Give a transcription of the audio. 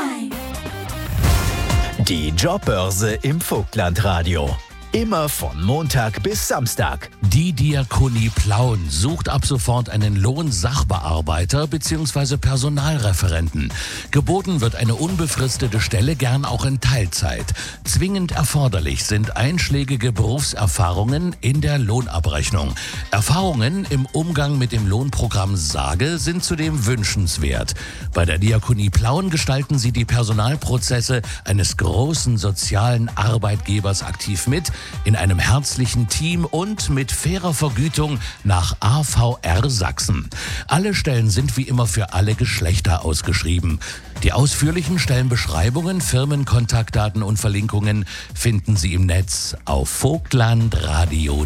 Die Jobbörse im Vogtlandradio. Immer von Montag bis Samstag. Die Diakonie Plauen sucht ab sofort einen Lohnsachbearbeiter bzw. Personalreferenten. Geboten wird eine unbefristete Stelle, gern auch in Teilzeit. Zwingend erforderlich sind einschlägige Berufserfahrungen in der Lohnabrechnung. Erfahrungen im Umgang mit dem Lohnprogramm SAGE sind zudem wünschenswert. Bei der Diakonie Plauen gestalten sie die Personalprozesse eines großen sozialen Arbeitgebers aktiv mit, in einem herzlichen Team und mit fairer Vergütung nach AVR Sachsen. Alle Stellen sind wie immer für alle Geschlechter ausgeschrieben. Die ausführlichen Stellenbeschreibungen, Firmenkontaktdaten und Verlinkungen finden Sie im Netz auf vogtlandradio.de.